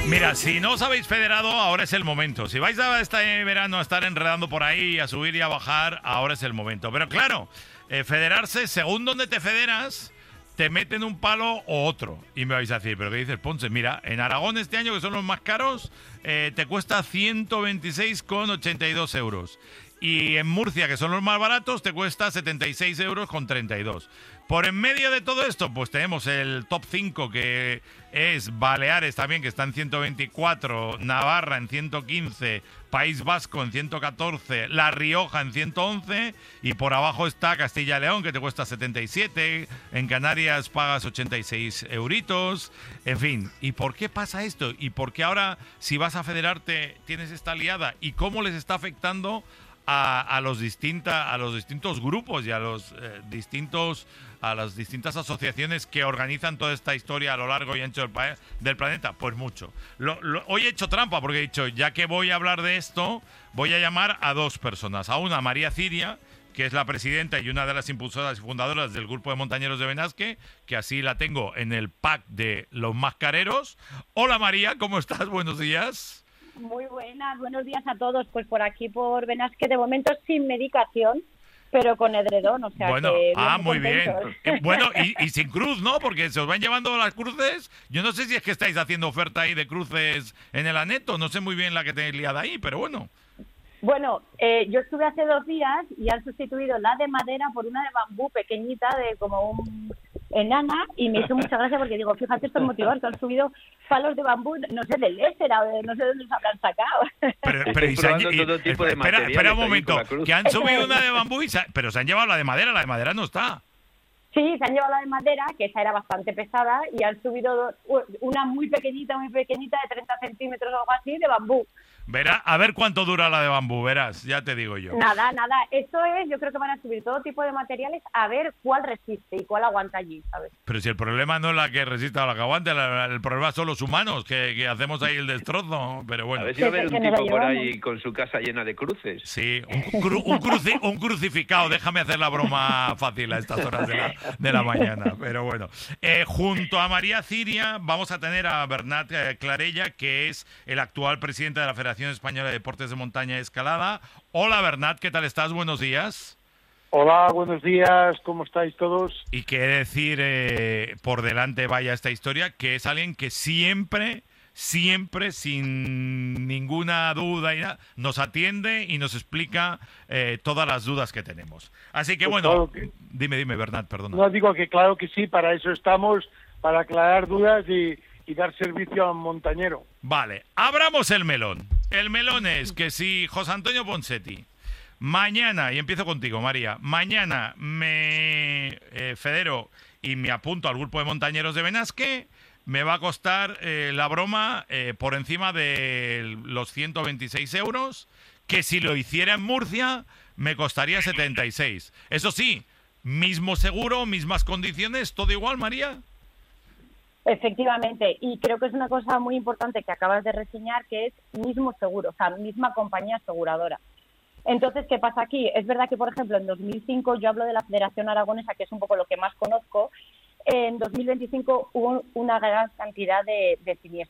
Mira, si no os habéis federado, ahora es el momento. Si vais a este verano a estar enredando por ahí, a subir y a bajar, ahora es el momento. Pero claro, federarse, según donde te federas, te meten un palo o otro. Y me vais a decir, ¿pero qué dices, Ponce? Mira, en Aragón este año, que son los más caros, te cuesta 126,82 euros. Y en Murcia, que son los más baratos, te cuesta 76,32 euros. Por en medio de todo esto, pues tenemos el top 5, que es Baleares también, que está en 124, Navarra en 115, País Vasco en 114, La Rioja en 111, y por abajo está Castilla y León, que te cuesta 77, en Canarias pagas 86 euritos, en fin. ¿Y por qué pasa esto? ¿Y por qué ahora, si vas a federarte, tienes esta liada? ¿Y cómo les está afectando a los distintos grupos y a las distintas asociaciones que organizan toda esta historia a lo largo y ancho del planeta? Pues mucho. Hoy he hecho trampa porque he dicho, ya que voy a hablar de esto, voy a llamar a dos personas. A una, María Ciria, que es la presidenta y una de las impulsoras y fundadoras del grupo de montañeros de Benasque, que así la tengo en el pack de los mascareros. Hola María, ¿cómo estás? Buenos días. Muy buenas, buenos días a todos. Pues por aquí, por Benasque, de momento sin medicación, pero con edredón, o sea bueno, que... muy bien. Bueno, y sin cruz, ¿no? Porque se os van llevando las cruces. Yo no sé si es que estáis haciendo oferta ahí de cruces en el Aneto, no sé muy bien la que tenéis liada ahí, pero bueno. Bueno, yo estuve hace 2 días y han sustituido la de madera por una de bambú pequeñita, de como un enana, y me hizo mucha gracia porque digo, fíjate estos motivadores que han subido palos de bambú, no sé, de Lésera, no sé de dónde los habrán sacado. Espera un momento, que han subido una de bambú, pero se han llevado la de madera no está. Sí, se han llevado la de madera, que esa era bastante pesada, y han subido una muy pequeñita, de 30 centímetros o algo así, de bambú. Verá, a ver cuánto dura la de bambú, verás, ya te digo yo. Nada, esto es, yo creo que van a subir todo tipo de materiales a ver cuál resiste y cuál aguanta allí, ¿sabes? Pero si el problema no es la que resista o la que aguante, el problema son los humanos, que hacemos ahí el destrozo, pero bueno. A ver si va a haber un tipo por ahí con su casa llena de cruces. Sí, un crucificado, déjame hacer la broma fácil a estas horas de la mañana, pero bueno. Junto a María Ciria vamos a tener a Bernat Clarella, que es el actual presidente de la Federación Española de Deportes de Montaña y Escalada. Hola Bernat, ¿qué tal estás? Buenos días. Hola, buenos días, ¿cómo estáis todos? Y qué decir, por delante vaya esta historia, que es alguien que siempre, sin ninguna duda, nos atiende y nos explica todas las dudas que tenemos. Así que pues bueno, claro dime, Bernat, perdona. No, digo que claro que sí, para eso estamos, para aclarar dudas y dar servicio al montañero. Vale, abramos el melón. El melón es que si José Antonio Ponseti mañana, y empiezo contigo, María, mañana me federo y me apunto al grupo de montañeros de Benasque, me va a costar la broma por encima de los 126 euros, que si lo hiciera en Murcia me costaría 76. Eso sí, mismo seguro, mismas condiciones, todo igual, María. Efectivamente, y creo que es una cosa muy importante que acabas de reseñar, que es mismo seguro, o sea, misma compañía aseguradora. Entonces, ¿qué pasa aquí? Es verdad que, por ejemplo, en 2005, yo hablo de la Federación Aragonesa, que es un poco lo que más conozco, en 2025 hubo una gran cantidad de siniestros.